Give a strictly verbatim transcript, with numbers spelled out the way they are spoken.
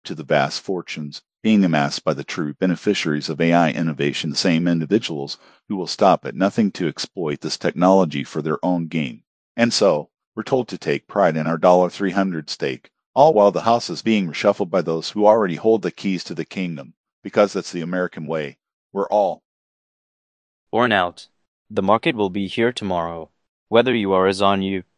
to the vast fortunes being amassed by the true beneficiaries of A I innovation, the same individuals who will stop at nothing to exploit this technology for their own gain. And so, we're told to take pride in our three hundred dollar stake, all while the house is being reshuffled by those who already hold the keys to the kingdom, because that's the American way. We're all Born out. The market will be here tomorrow. Whether you are a Zanyu,